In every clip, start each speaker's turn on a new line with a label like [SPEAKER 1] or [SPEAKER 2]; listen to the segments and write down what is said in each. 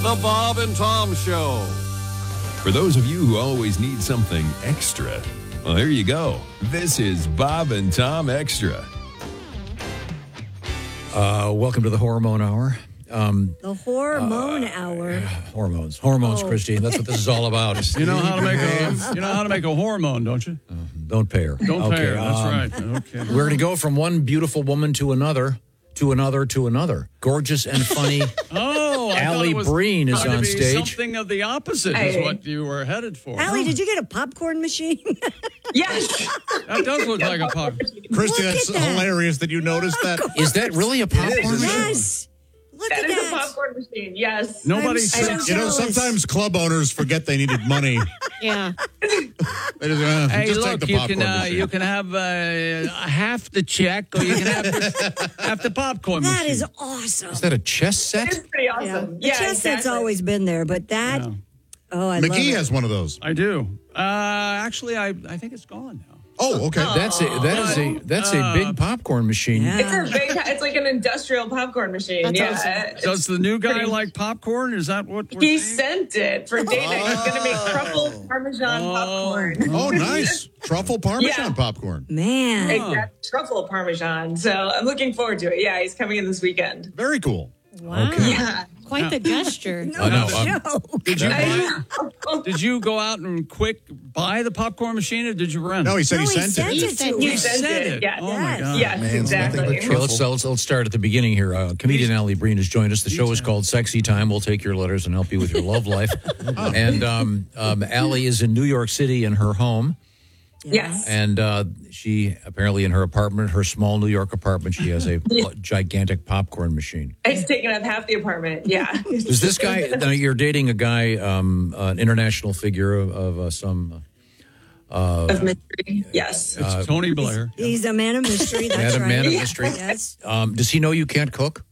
[SPEAKER 1] The Bob and Tom Show.
[SPEAKER 2] For those of you who always need something extra, well, here you go. This is Bob and Tom Extra.
[SPEAKER 3] Welcome to the Hormone Hour.
[SPEAKER 4] The Hormone Hour.
[SPEAKER 3] Hormones, Christine. That's what this is all about.
[SPEAKER 5] You know how to make a hormone, don't you?
[SPEAKER 3] Don't pay her.
[SPEAKER 5] Don't pay her. That's right. Okay.
[SPEAKER 3] We're going to go from one beautiful woman to another, to another, to another. Gorgeous and funny. Allie Breen is on stage.
[SPEAKER 5] Something of the opposite is what you were headed for.
[SPEAKER 4] Allie, did you get a popcorn machine?
[SPEAKER 6] Yes.
[SPEAKER 5] That does look like a popcorn.
[SPEAKER 7] Christy, that's hilarious that you noticed that.
[SPEAKER 3] Is that really a popcorn machine?
[SPEAKER 4] Yes. Look
[SPEAKER 6] That
[SPEAKER 4] at
[SPEAKER 6] is
[SPEAKER 4] that.
[SPEAKER 6] a popcorn machine, yes.
[SPEAKER 5] Nobody
[SPEAKER 4] I'm
[SPEAKER 5] said.
[SPEAKER 4] so
[SPEAKER 7] You know, sometimes club owners forget they needed money.
[SPEAKER 8] Yeah.
[SPEAKER 7] They just,
[SPEAKER 5] Hey,
[SPEAKER 7] just
[SPEAKER 5] look,
[SPEAKER 7] take the
[SPEAKER 5] you
[SPEAKER 7] popcorn machine.
[SPEAKER 5] can have half the check, or you can have half the popcorn
[SPEAKER 4] That
[SPEAKER 5] machine.
[SPEAKER 4] is awesome.
[SPEAKER 3] Is that a chess set?
[SPEAKER 6] It's pretty awesome.
[SPEAKER 4] The chess set's always been there, but that,
[SPEAKER 5] Yeah.
[SPEAKER 4] I love
[SPEAKER 7] McGee
[SPEAKER 4] it.
[SPEAKER 7] has one of those.
[SPEAKER 5] I do. Actually, I think it's gone now.
[SPEAKER 7] Oh, okay.
[SPEAKER 3] That's a big popcorn machine.
[SPEAKER 4] Yeah.
[SPEAKER 6] It's like an industrial popcorn machine.
[SPEAKER 4] That's
[SPEAKER 5] Does the new guy like popcorn? Is that what we're
[SPEAKER 6] He
[SPEAKER 5] saying?
[SPEAKER 6] sent it for data. He's going to make truffle Parmesan popcorn.
[SPEAKER 7] Oh, nice. Truffle Parmesan
[SPEAKER 6] Yeah.
[SPEAKER 7] popcorn.
[SPEAKER 4] Man.
[SPEAKER 6] Exact truffle Parmesan. So I'm looking forward to it. Yeah, he's coming in this weekend.
[SPEAKER 7] Very cool.
[SPEAKER 8] Wow.
[SPEAKER 3] Okay.
[SPEAKER 6] Yeah.
[SPEAKER 8] Quite the gesture.
[SPEAKER 5] Did you go out and quick buy the popcorn machine, or did you rent?
[SPEAKER 7] No, he
[SPEAKER 5] it?
[SPEAKER 7] said
[SPEAKER 4] No,
[SPEAKER 7] he
[SPEAKER 4] he
[SPEAKER 7] sent
[SPEAKER 4] sent
[SPEAKER 7] it.
[SPEAKER 4] it to
[SPEAKER 6] He
[SPEAKER 4] us.
[SPEAKER 6] sent it. Yes.
[SPEAKER 5] Oh my God.
[SPEAKER 6] Yes, exactly.
[SPEAKER 3] Okay, let's start at the beginning here. Comedian Allie Breen has joined us. The show is called Sexy Time. We'll take your letters and help you with your love life. And Allie is in New York City in her home.
[SPEAKER 6] Yes.
[SPEAKER 3] And she apparently in her apartment, her small New York apartment, she has a gigantic popcorn machine.
[SPEAKER 6] It's taken up half the apartment. Yeah.
[SPEAKER 3] Is this guy, now you're dating a guy, an international figure of some...
[SPEAKER 6] Of mystery. Yes.
[SPEAKER 5] It's Tony Blair.
[SPEAKER 4] He's a man of mystery. That's right.
[SPEAKER 3] man of mystery.
[SPEAKER 4] Yes.
[SPEAKER 3] Does he know you can't cook?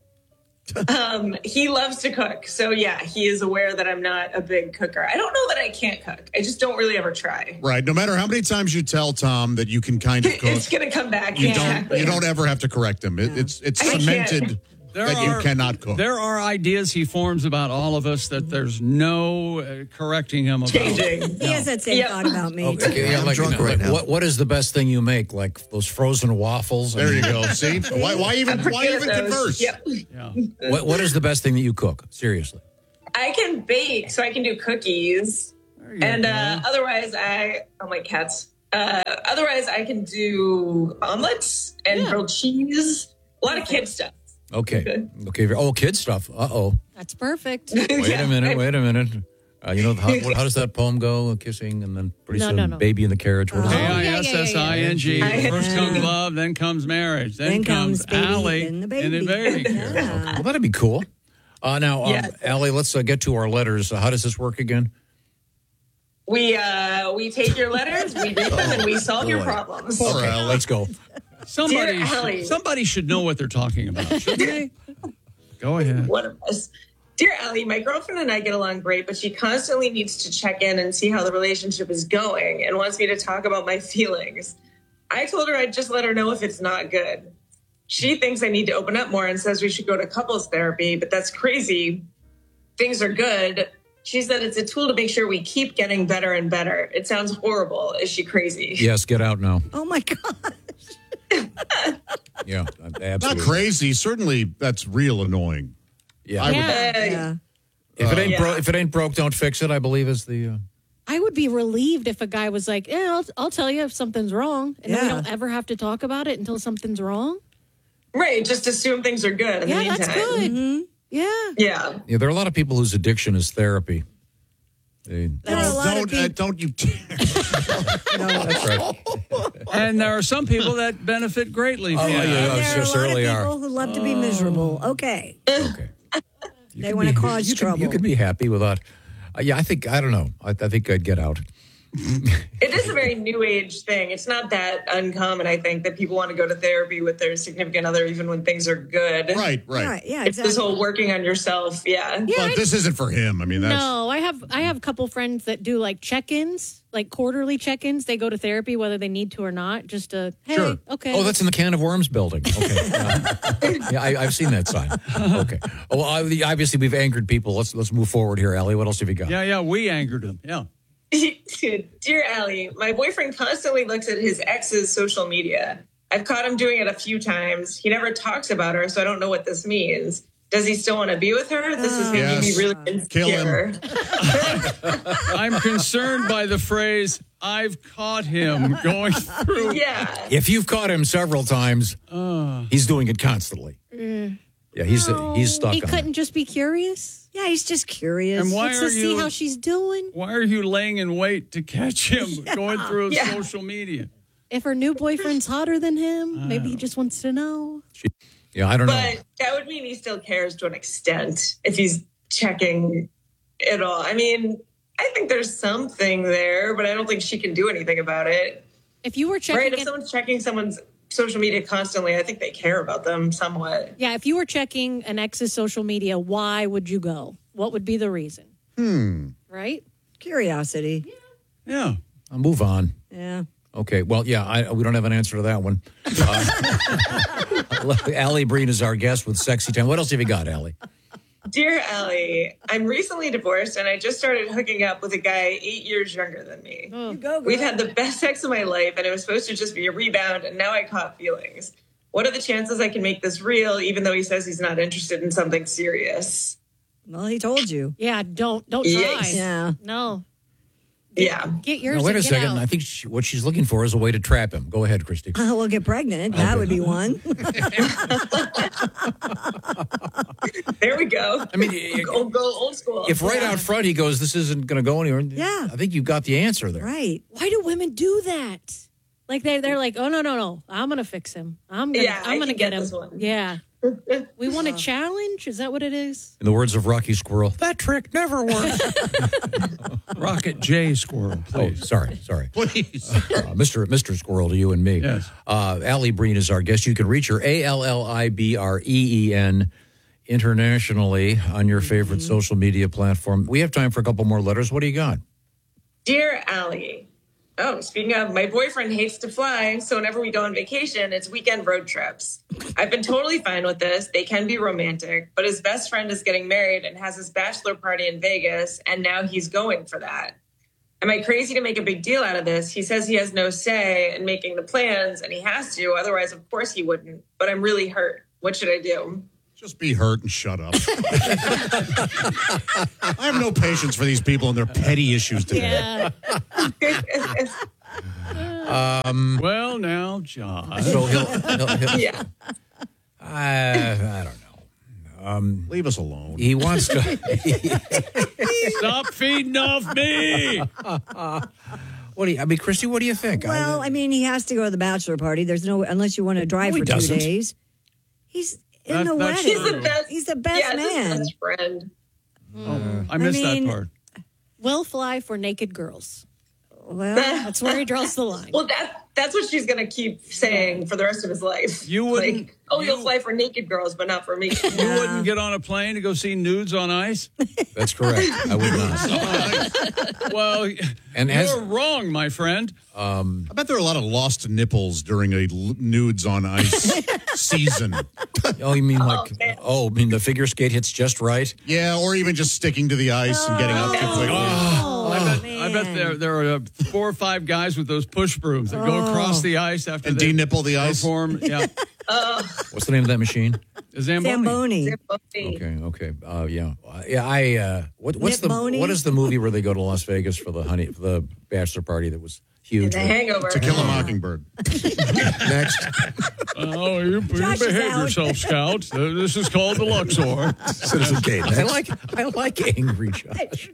[SPEAKER 6] He loves to cook. So, yeah, he is aware that I'm not a big cooker. I don't know that I can't cook. I just don't really ever try.
[SPEAKER 7] Right. No matter how many times you tell Tom that you can kind of cook,
[SPEAKER 6] It's going to come back.
[SPEAKER 7] you
[SPEAKER 6] Exactly.
[SPEAKER 7] don't ever have to correct him. It's
[SPEAKER 6] I can't.
[SPEAKER 7] cemented that you cannot cook.
[SPEAKER 5] There are ideas he forms about all of us that there's no correcting him about.
[SPEAKER 6] Changing.
[SPEAKER 4] He has that same thought about me.
[SPEAKER 3] Okay,
[SPEAKER 9] I'm drunk right now.
[SPEAKER 3] What is the best thing you make? Like those frozen waffles?
[SPEAKER 7] There you go. See? Why even converse?
[SPEAKER 6] Yep.
[SPEAKER 5] Yeah.
[SPEAKER 3] What is the best thing that you cook? Seriously.
[SPEAKER 6] I can bake, so I can do cookies. And otherwise, my cats. Otherwise, I can do omelets and grilled cheese. A lot of kid stuff.
[SPEAKER 3] Okay. Okay. Oh, kid stuff. Uh-oh.
[SPEAKER 8] That's perfect.
[SPEAKER 3] Wait a minute. You know, how does that poem go? Kissing and then pretty soon baby in the carriage. What is it?
[SPEAKER 5] K-I-S-S-I-N-G. First comes love, then comes marriage. Then comes
[SPEAKER 4] baby,
[SPEAKER 5] Allie
[SPEAKER 4] then the
[SPEAKER 5] in the
[SPEAKER 4] baby.
[SPEAKER 5] baby.
[SPEAKER 4] Yeah.
[SPEAKER 3] Well, that'd be cool. Now, Allie, let's get to our letters. How does this work again?
[SPEAKER 6] We take your letters, we read them, and we solve your problems.
[SPEAKER 7] Poor Allie.
[SPEAKER 3] Let's go.
[SPEAKER 6] Dear Allie.
[SPEAKER 5] Somebody should know what they're talking about, shouldn't they? Go ahead.
[SPEAKER 6] One of us. Dear Allie, my girlfriend and I get along great, but she constantly needs to check in and see how the relationship is going and wants me to talk about my feelings. I told her I'd just let her know if it's not good. She thinks I need to open up more and says we should go to couples therapy, but that's crazy. Things are good. She said it's a tool to make sure we keep getting better and better. It sounds horrible. Is she crazy?
[SPEAKER 3] Yes, get out now.
[SPEAKER 4] Oh, my God.
[SPEAKER 3] Yeah, absolutely.
[SPEAKER 7] Not crazy. Certainly, that's real annoying.
[SPEAKER 3] Yeah.
[SPEAKER 7] I would-
[SPEAKER 4] Yeah.
[SPEAKER 3] If it ain't broke, don't fix it, I believe is the...
[SPEAKER 8] I would be relieved if a guy was like, I'll tell you if something's wrong. And then we
[SPEAKER 4] Yeah.
[SPEAKER 8] don't ever have to talk about it until something's wrong.
[SPEAKER 6] Right. Just assume things are good in the meantime.
[SPEAKER 8] That's good. Yeah.
[SPEAKER 6] Yeah.
[SPEAKER 3] Yeah, there are a lot of people whose addiction is therapy.
[SPEAKER 7] Don't you dare.
[SPEAKER 3] That's right.
[SPEAKER 5] And there are some people that benefit greatly from that.
[SPEAKER 3] yeah.
[SPEAKER 4] There are a lot of
[SPEAKER 3] certainly
[SPEAKER 4] people
[SPEAKER 3] are.
[SPEAKER 4] who love to be miserable. Okay.
[SPEAKER 3] Okay.
[SPEAKER 4] They want to cause trouble.
[SPEAKER 3] You can be happy without... I don't know. I think I'd get out.
[SPEAKER 6] It is a very new age thing. It's not that uncommon, I think, that people want to go to therapy with their significant other even when things are good.
[SPEAKER 7] Right.
[SPEAKER 4] Yeah,
[SPEAKER 6] It's this whole working on yourself. Yeah.
[SPEAKER 7] But this isn't for him. I mean, that's...
[SPEAKER 8] No, I have a couple friends that do like check-ins, like quarterly check-ins. They go to therapy whether they need to or not, just to, hey,
[SPEAKER 3] Sure.
[SPEAKER 8] okay.
[SPEAKER 3] Oh, that's in the Can of Worms building. Okay. Yeah, I've seen that sign. Okay. Oh, well, obviously we've angered people. Let's move forward here, Allie. What else have you got?
[SPEAKER 5] Yeah, we angered him. Yeah.
[SPEAKER 6] Dear Allie, my boyfriend constantly looks at his ex's social media. I've caught him doing it a few times. He never talks about her, so I don't know what this means. Does he still want to be with her? This is making me really insecure.
[SPEAKER 7] Kill him.
[SPEAKER 5] I'm concerned by the phrase, I've caught him going through.
[SPEAKER 6] Yeah.
[SPEAKER 3] If you've caught him several times, he's doing it constantly. Yeah, he's stuck
[SPEAKER 8] He
[SPEAKER 3] on
[SPEAKER 8] couldn't
[SPEAKER 3] it.
[SPEAKER 8] just be curious.
[SPEAKER 4] Yeah, he's just curious.
[SPEAKER 5] And why
[SPEAKER 8] Wants
[SPEAKER 5] are
[SPEAKER 8] to see
[SPEAKER 5] you?
[SPEAKER 8] how she's doing.
[SPEAKER 5] Why are you laying in wait to catch him going through his social media?
[SPEAKER 8] If her new boyfriend's hotter than him, maybe he just wants to know.
[SPEAKER 3] Yeah, I don't know.
[SPEAKER 6] But that would mean he still cares to an extent if he's checking it all. I mean, I think there's something there, but I don't think she can do anything about it.
[SPEAKER 8] If you were checking,
[SPEAKER 6] Right? If someone's checking someone's social media constantly, I think they care about them somewhat.
[SPEAKER 8] yeah, if you were checking an ex's social media, why would you go? What would be the reason? Right?
[SPEAKER 4] Curiosity.
[SPEAKER 5] Yeah.
[SPEAKER 3] I'll move on.
[SPEAKER 4] Yeah.
[SPEAKER 3] Okay. Well, yeah, we don't have an answer to that one. Allie Breen is our guest with Sexy Time. What else have you got, Allie?
[SPEAKER 6] Dear Allie, I'm recently divorced and I just started hooking up with a guy 8 years younger than me.
[SPEAKER 4] You go, girl.
[SPEAKER 6] We've had the best sex of my life and it was supposed to just be a rebound and now I caught feelings. What are the chances I can make this real even though he says he's not interested in something serious?
[SPEAKER 4] Well, he told you.
[SPEAKER 8] Yeah, don't try.
[SPEAKER 6] Yes.
[SPEAKER 4] Yeah.
[SPEAKER 8] No.
[SPEAKER 6] Yeah.
[SPEAKER 8] Get yours.
[SPEAKER 3] Now, wait a
[SPEAKER 8] and get
[SPEAKER 3] second.
[SPEAKER 8] out.
[SPEAKER 3] I think what she's looking for is a way to trap him. Go ahead, Christy.
[SPEAKER 4] We'll get pregnant. That would be one.
[SPEAKER 6] There we go.
[SPEAKER 3] I mean,
[SPEAKER 6] go old school.
[SPEAKER 3] if right out front he goes, this isn't going to go anywhere.
[SPEAKER 4] Yeah.
[SPEAKER 3] I think you've got the answer there.
[SPEAKER 4] Right.
[SPEAKER 8] Why do women do that? Like they're like, oh no, I'm gonna fix him. I'm gonna
[SPEAKER 6] can
[SPEAKER 8] get him.
[SPEAKER 6] this one.
[SPEAKER 8] Yeah. We want a challenge. Is that what it is?
[SPEAKER 3] In the words of Rocky Squirrel, that trick never works.
[SPEAKER 5] Rocket J Squirrel,
[SPEAKER 3] Oh,
[SPEAKER 5] please.
[SPEAKER 3] sorry.
[SPEAKER 7] Please.
[SPEAKER 3] Mr. Squirrel to you and me.
[SPEAKER 5] Yes.
[SPEAKER 3] Allie Breen is our guest. You can reach her, ALLIBREEN, internationally on your favorite social media platform. We have time for a couple more letters. What do you got?
[SPEAKER 6] Dear Allie. Oh, speaking of, my boyfriend hates to fly, so whenever we go on vacation, it's weekend road trips. I've been totally fine with this. They can be romantic, but his best friend is getting married and has his bachelor party in Vegas, and now he's going for that. Am I crazy to make a big deal out of this? He says he has no say in making the plans, and he has to. Otherwise, of course, he wouldn't. But I'm really hurt. What should I do?
[SPEAKER 7] Just be hurt and shut up. I have no patience for these people and their petty issues today.
[SPEAKER 8] Yeah.
[SPEAKER 5] Well, now, John.
[SPEAKER 3] So he'll
[SPEAKER 6] Yeah.
[SPEAKER 3] I don't know.
[SPEAKER 7] Leave us alone.
[SPEAKER 3] He wants to.
[SPEAKER 5] Stop feeding off me.
[SPEAKER 3] Christy, what do you think?
[SPEAKER 4] Well, I mean, he has to go to the bachelor party. There's no, unless you want to drive
[SPEAKER 3] No, he
[SPEAKER 4] for 2
[SPEAKER 3] doesn't.
[SPEAKER 4] days. He's in the
[SPEAKER 5] That's
[SPEAKER 4] wedding.
[SPEAKER 6] He's the best.
[SPEAKER 4] He's the best
[SPEAKER 6] yeah,
[SPEAKER 4] man.
[SPEAKER 6] His best friend.
[SPEAKER 5] I missed
[SPEAKER 4] mean-
[SPEAKER 5] that part.
[SPEAKER 8] Will fly for naked girls.
[SPEAKER 4] Well,
[SPEAKER 8] That's where he draws the line.
[SPEAKER 6] Well, that's what she's going to keep saying for the rest of his life.
[SPEAKER 5] You wouldn't-
[SPEAKER 6] Like, you'll fly for naked girls, but not for me.
[SPEAKER 5] You wouldn't get on a plane to go see nudes on ice?
[SPEAKER 3] That's correct. I would not.
[SPEAKER 5] Well,
[SPEAKER 3] And
[SPEAKER 5] you're wrong, my friend.
[SPEAKER 7] I bet there are a lot of lost nipples during a nudes on ice season.
[SPEAKER 3] Oh, you mean like?
[SPEAKER 6] man.
[SPEAKER 3] Oh, I mean the figure skate hits just right.
[SPEAKER 7] Yeah, or even just sticking to the ice and getting out too quickly.
[SPEAKER 5] I bet there are 4 or 5 guys with those push brooms that go across the ice after
[SPEAKER 7] And
[SPEAKER 5] they
[SPEAKER 7] de-nipple the ice.
[SPEAKER 5] perform. Yeah,
[SPEAKER 3] What's the name of that machine?
[SPEAKER 5] Zamboni.
[SPEAKER 4] Zamboni.
[SPEAKER 3] Okay. Yeah. What's
[SPEAKER 4] Nipmoni?
[SPEAKER 3] what is the movie where they go to Las Vegas for the bachelor party that was huge?
[SPEAKER 6] The Hangover.
[SPEAKER 7] To Kill a Mockingbird.
[SPEAKER 3] Next,
[SPEAKER 5] Oh, you
[SPEAKER 4] Josh is
[SPEAKER 5] behave
[SPEAKER 4] out.
[SPEAKER 5] yourself, Scout. This is called the Luxor.
[SPEAKER 3] Citizen Kane. I like angry Josh.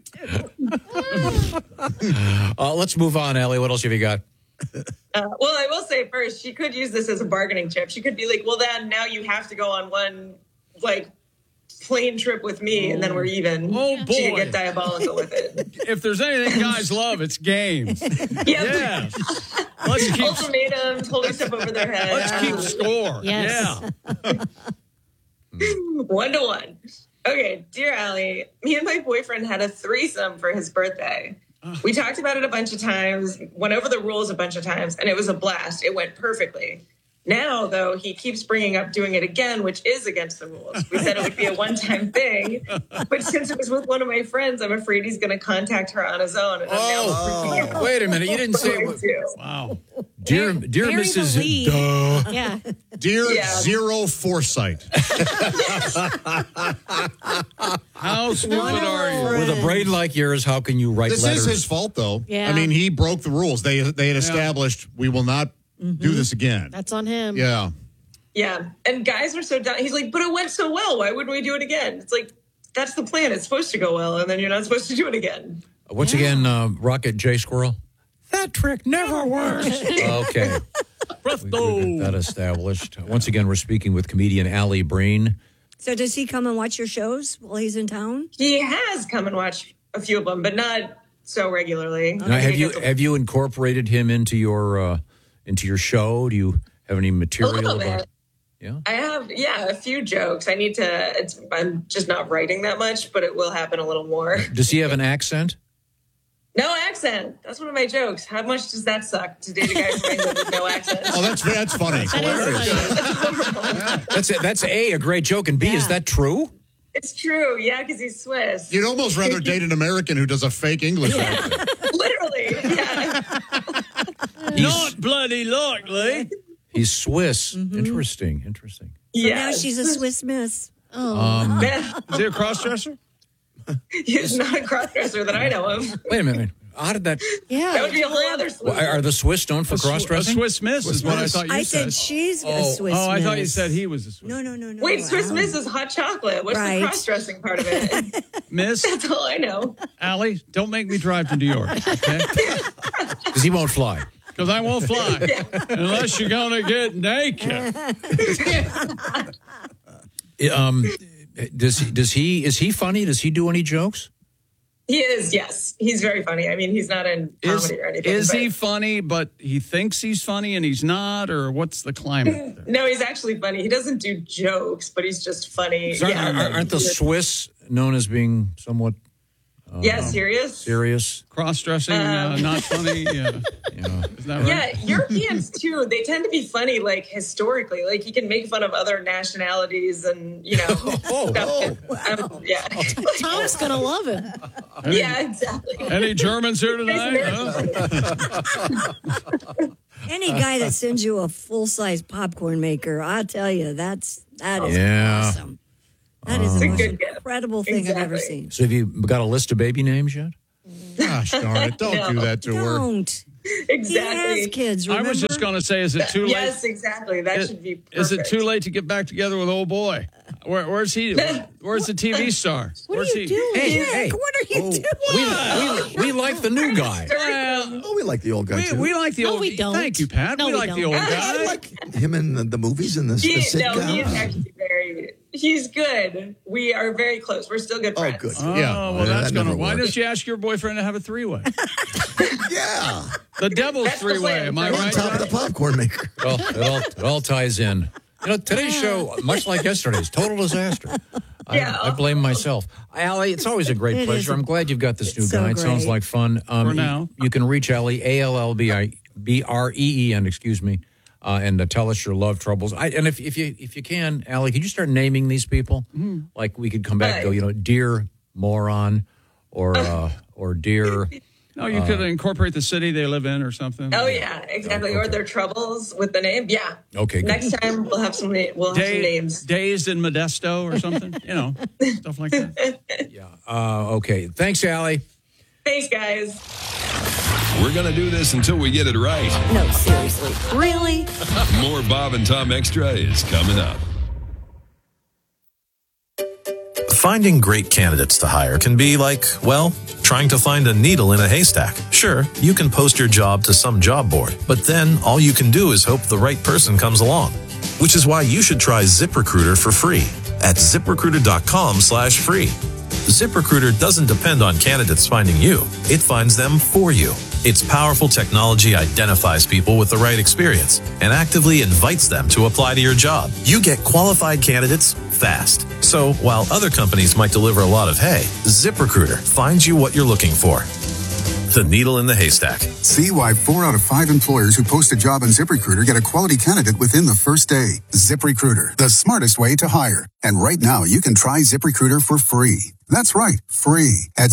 [SPEAKER 3] Let's move on, Allie. What else have you got?
[SPEAKER 6] Well, I will say first, she could use this as a bargaining chip. She could be like, well, then now you have to go on one, like, plane trip with me, and then we're even.
[SPEAKER 5] Oh,
[SPEAKER 6] She
[SPEAKER 5] boy.
[SPEAKER 6] could get diabolical with it.
[SPEAKER 5] If there's anything guys love, it's games.
[SPEAKER 6] Yeah.
[SPEAKER 5] Let's keep,
[SPEAKER 6] Ultimatums, holding stuff over their head.
[SPEAKER 5] let's keep score.
[SPEAKER 8] Yes.
[SPEAKER 5] Yeah.
[SPEAKER 6] 1-1. Okay, dear Allie, me and my boyfriend had a threesome for his birthday. We talked about it a bunch of times, went over the rules a bunch of times, and it was a blast. It went perfectly. Now, though, he keeps bringing up doing it again, which is against the rules. We said it would be a one-time thing, but since it was with one of my friends, I'm afraid he's going to contact her on his own. And I'm now freaking out.
[SPEAKER 3] Wait a minute. You didn't say
[SPEAKER 6] What do I do?
[SPEAKER 5] Wow.
[SPEAKER 3] dear
[SPEAKER 8] Bury
[SPEAKER 3] Mrs.
[SPEAKER 8] the lead.
[SPEAKER 3] Duh.
[SPEAKER 8] Yeah.
[SPEAKER 7] Dear
[SPEAKER 6] Yeah.
[SPEAKER 7] Zero Foresight.
[SPEAKER 5] How stupid are you?
[SPEAKER 3] With a brain like yours, how can you write
[SPEAKER 7] This
[SPEAKER 3] letters?
[SPEAKER 7] is his fault, though.
[SPEAKER 8] Yeah.
[SPEAKER 7] I mean, he broke the rules. They had established we will not do this again.
[SPEAKER 8] That's on him.
[SPEAKER 7] Yeah.
[SPEAKER 6] Yeah, and guys are so dumb. He's like, but it went so well. Why wouldn't we do it again? It's like, that's the plan. It's supposed to go well, and then you're not supposed to do it again.
[SPEAKER 3] Once again, Rocket J Squirrel. That trick never works. Okay. We got that established. Once again, we're speaking with comedian Allie Breen.
[SPEAKER 4] So does he come and watch your shows while he's in town?
[SPEAKER 6] He has come and watched a few of them, but not so regularly.
[SPEAKER 3] Now, have you incorporated him into your show? Do you have any
[SPEAKER 6] A
[SPEAKER 3] material
[SPEAKER 6] little
[SPEAKER 3] about?
[SPEAKER 6] bit.
[SPEAKER 3] Yeah.
[SPEAKER 6] I have, a few jokes. I need to. I'm just not writing that much, but it will happen a little more.
[SPEAKER 3] Does he have an accent?
[SPEAKER 6] No accent. That's one of my jokes. How much does that suck to date a guy from England with no accent?
[SPEAKER 7] Oh, that's funny.
[SPEAKER 8] That is funny.
[SPEAKER 3] That's a great joke, and B, is that true?
[SPEAKER 6] It's true. Yeah, because he's Swiss.
[SPEAKER 7] You'd almost rather date an American who does a fake English accent.
[SPEAKER 6] Literally. Yeah.
[SPEAKER 5] Not bloody likely.
[SPEAKER 3] He's Swiss. Interesting.
[SPEAKER 4] So
[SPEAKER 6] Yeah.
[SPEAKER 4] now she's a Swiss Miss.
[SPEAKER 5] Is he a cross-dresser?
[SPEAKER 6] He's not a crossdresser that I know of.
[SPEAKER 3] Wait a minute. How did that?
[SPEAKER 6] That would be a whole other
[SPEAKER 3] Well, are the Swiss known for
[SPEAKER 5] A
[SPEAKER 3] cross-dressing?
[SPEAKER 5] Swiss Miss is what I thought you
[SPEAKER 4] I
[SPEAKER 5] said.
[SPEAKER 4] said she's a Swiss Miss.
[SPEAKER 5] Oh, I thought you said he was a Swiss
[SPEAKER 4] No.
[SPEAKER 6] Wait, Swiss
[SPEAKER 4] Alan.
[SPEAKER 6] Miss is hot chocolate. What's
[SPEAKER 4] Right.
[SPEAKER 6] the cross-dressing part of it?
[SPEAKER 5] Miss.
[SPEAKER 6] That's all I know.
[SPEAKER 5] Allie, don't make me drive to New York, okay?
[SPEAKER 3] Because he won't fly.
[SPEAKER 5] Because I won't fly unless you're going to get naked.
[SPEAKER 3] Is he funny? Does he do any jokes?
[SPEAKER 6] He is, yes. He's very funny. I mean, he's not in comedy or anything.
[SPEAKER 5] Is
[SPEAKER 6] but-
[SPEAKER 5] he funny, but he thinks he's funny and he's not, or what's the climate there?
[SPEAKER 6] No, he's actually funny. He doesn't do jokes, but he's just funny.
[SPEAKER 3] Aren't the Swiss known as being somewhat
[SPEAKER 6] serious?
[SPEAKER 3] serious?
[SPEAKER 5] Cross-dressing, not funny? Yeah. Is that right?
[SPEAKER 6] Yeah, Europeans too. They tend to be funny, like historically. Like you can make fun of other nationalities and stuff. Yeah,
[SPEAKER 8] Tom's gonna love him.
[SPEAKER 6] yeah, exactly.
[SPEAKER 5] Any Germans here tonight? Huh?
[SPEAKER 4] Any guy that sends you a full-size popcorn maker, I'll tell you, that is
[SPEAKER 3] Yeah.
[SPEAKER 4] awesome. That is the most
[SPEAKER 6] good gift.
[SPEAKER 4] incredible thing I've ever
[SPEAKER 6] Exactly.
[SPEAKER 4] seen.
[SPEAKER 3] So have you got a list of baby names yet?
[SPEAKER 7] Gosh darn it. Don't do that to her.
[SPEAKER 4] Don't.
[SPEAKER 6] Exactly.
[SPEAKER 4] He has kids,
[SPEAKER 5] I
[SPEAKER 4] remember?
[SPEAKER 5] was just going to say, is it too late?
[SPEAKER 6] Yes, exactly. That should be perfect.
[SPEAKER 5] Is it too late to get back together with old boy? Where's he? Where's the TV star?
[SPEAKER 8] What
[SPEAKER 5] Where's
[SPEAKER 8] are you
[SPEAKER 5] he?
[SPEAKER 8] doing?
[SPEAKER 3] Hey,
[SPEAKER 4] What are you doing?
[SPEAKER 3] we like the new guy.
[SPEAKER 5] Well,
[SPEAKER 9] Oh, we like the old guy too.
[SPEAKER 5] we like the
[SPEAKER 8] No,
[SPEAKER 5] old.
[SPEAKER 8] we don't.
[SPEAKER 5] Thank you, Pat.
[SPEAKER 8] No,
[SPEAKER 5] we
[SPEAKER 8] we
[SPEAKER 5] like the
[SPEAKER 8] don't.
[SPEAKER 5] old
[SPEAKER 9] I
[SPEAKER 5] guy.
[SPEAKER 9] like him in the movies and the
[SPEAKER 6] He is
[SPEAKER 9] sitcom.
[SPEAKER 6] actually he's good. We are very close. We're still good friends.
[SPEAKER 9] Oh, good.
[SPEAKER 5] Oh,
[SPEAKER 7] Yeah.
[SPEAKER 5] well, that's
[SPEAKER 9] that
[SPEAKER 5] gonna.
[SPEAKER 9] never
[SPEAKER 5] Why
[SPEAKER 9] worked.
[SPEAKER 5] don't you ask your boyfriend to have a three-way?
[SPEAKER 9] Yeah.
[SPEAKER 5] The devil's
[SPEAKER 6] That's the
[SPEAKER 5] three-way.
[SPEAKER 6] plan.
[SPEAKER 5] Am I
[SPEAKER 9] On
[SPEAKER 5] right?
[SPEAKER 9] top of the popcorn maker.
[SPEAKER 3] Well, it all ties in. Today's show, much like yesterday's, total disaster. I blame myself. Allie, it's always a great
[SPEAKER 4] It
[SPEAKER 3] pleasure.
[SPEAKER 4] is.
[SPEAKER 3] I'm glad you've got this new
[SPEAKER 4] It's so
[SPEAKER 3] guy. It sounds
[SPEAKER 4] great.
[SPEAKER 3] like fun.
[SPEAKER 5] For now.
[SPEAKER 3] You can reach Allie, ALLBREEN, excuse me, and tell us your love troubles. And if you can, Allie, could you start naming these people? Like we could come back and go, dear moron, or dear.
[SPEAKER 5] No, you could incorporate the city they live in or something.
[SPEAKER 6] Oh yeah, exactly. Or their troubles with the name. Yeah.
[SPEAKER 3] Okay, good.
[SPEAKER 6] Next time we'll have some. We'll have some names.
[SPEAKER 5] Dazed in Modesto or something. Stuff like that.
[SPEAKER 3] Okay. Thanks, Allie.
[SPEAKER 6] Thanks, guys.
[SPEAKER 2] We're going to do this until we get it right.
[SPEAKER 4] No, seriously. Really?
[SPEAKER 2] More Bob and Tom Extra is coming up.
[SPEAKER 10] Finding great candidates to hire can be like, well, trying to find a needle in a haystack. Sure, you can post your job to some job board, but then all you can do is hope the right person comes along. Which is why you should try ZipRecruiter for free. at ZipRecruiter.com/free. ZipRecruiter doesn't depend on candidates finding you. It finds them for you. Its powerful technology identifies people with the right experience and actively invites them to apply to your job. You get qualified candidates fast. So while other companies might deliver a lot of hay, ZipRecruiter finds you what you're looking for. The needle in the haystack.
[SPEAKER 11] See why 4 out of 5 employers who post a job on ZipRecruiter get a quality candidate within the first day. ZipRecruiter, the smartest way to hire. And right now, you can try ZipRecruiter for free. That's right, free at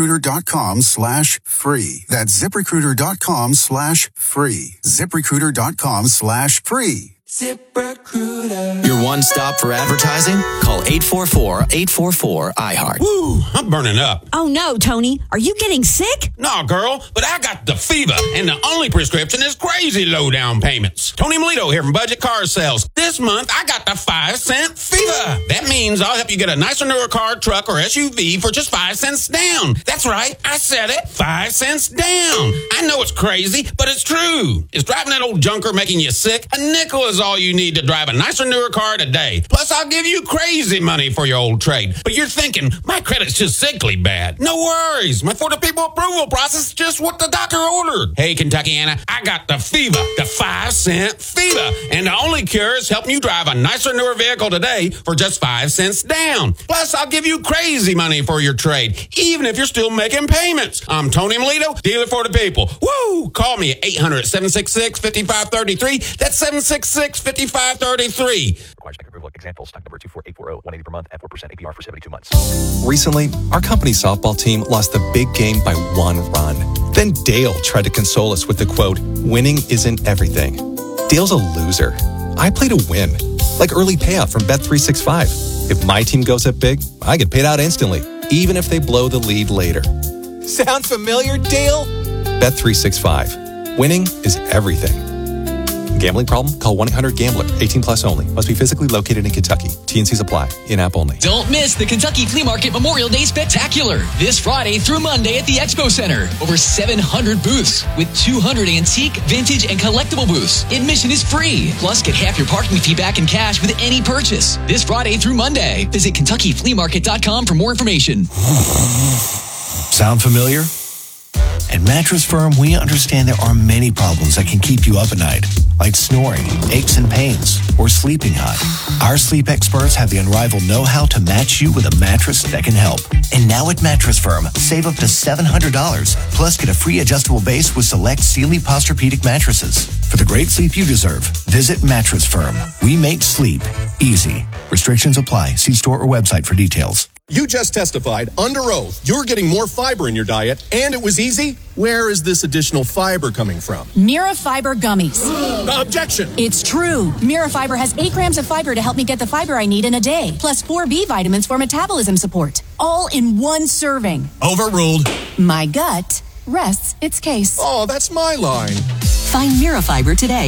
[SPEAKER 11] ZipRecruiter.com/free. That's ZipRecruiter.com/free. ZipRecruiter.com/free.
[SPEAKER 12] ZipRecruiter. Your one stop for advertising? Call 844-844-iHeart.
[SPEAKER 13] Woo, I'm burning up.
[SPEAKER 14] Oh no, Tony. Are you getting sick?
[SPEAKER 13] No, girl, but I got the fever, and the only prescription is crazy low down payments. Tony Melito here from Budget Car Sales. This month, I got the 5-cent fever. That means I'll help you get a nicer, newer car, truck, or SUV for just 5 cents down. That's right, I said it, 5 cents down. I know it's crazy, but it's true. Is driving that old junker making you sick? A nickel is all you need to drive a nicer, newer car today. Plus, I'll give you crazy money for your old trade. But you're thinking, my credit's just sickly bad. No worries. My For the People approval process is just what the doctor ordered. Hey, Kentuckiana, I got the fever, the 5-cent fever. And the only cure is helping you drive a nicer, newer vehicle today for just 5 cents down. Plus, I'll give you crazy money for your trade, even if you're still making payments. I'm Tony Melito, dealer for the people. Woo! Call me at 800-766-5533. That's 766-5533.
[SPEAKER 15] Requires bank approval. Example, stock number 24840, 180 per month at 4% APR for 72 months.
[SPEAKER 16] Recently, our company's softball team lost the big game by 1 run. Then Dale tried to console us with the quote, "Winning isn't everything." Dale's a loser. I play to win, like early payout from Bet365. If my team goes up big, I get paid out instantly, even if they blow the lead later. Sound familiar, Dale? Bet365. Winning is everything. Gambling problem? Call 1-800-GAMBLER. 18 plus only. Must be physically located in Kentucky. T&Cs apply. In-app only.
[SPEAKER 17] Don't miss the Kentucky Flea Market Memorial Day Spectacular. This Friday through Monday at the Expo Center. Over 700 booths with 200 antique, vintage, and collectible booths. Admission is free. Plus, get half your parking fee back in cash with any purchase. This Friday through Monday. Visit KentuckyFleaMarket.com for more information.
[SPEAKER 18] Sound familiar? At Mattress Firm, we understand there are many problems that can keep you up at night, like snoring, aches and pains, or sleeping hot. Our sleep experts have the unrivaled know-how to match you with a mattress that can help. And now at Mattress Firm, save up to $700, plus get a free adjustable base with select Sealy Posturepedic mattresses. For the great sleep you deserve, visit Mattress Firm. We make sleep easy. Restrictions apply. See store or website for details.
[SPEAKER 19] You just testified under oath you're getting more fiber in your diet, and it was easy. Where is this additional fiber coming from?
[SPEAKER 20] Mirafiber gummies.
[SPEAKER 19] Objection.
[SPEAKER 20] It's true. Mirafiber has 8 grams of fiber to help me get the fiber I need in a day, plus 4 B vitamins for metabolism support, all in one serving.
[SPEAKER 19] Overruled.
[SPEAKER 20] My gut rests its case.
[SPEAKER 19] Oh, that's my line.
[SPEAKER 21] Find Mirafiber today